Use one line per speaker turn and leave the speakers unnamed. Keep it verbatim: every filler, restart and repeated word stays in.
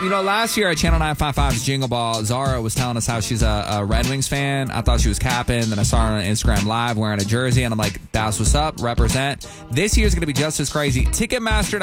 You know, last year at Channel nine fifty-five's Jingle Ball, Zara was telling us how she's a, a Red Wings fan. I thought she was capping. Then I saw her on Instagram Live wearing a jersey, and I'm like, that's what's up. Represent. This year's going to be just as crazy. Ticketmaster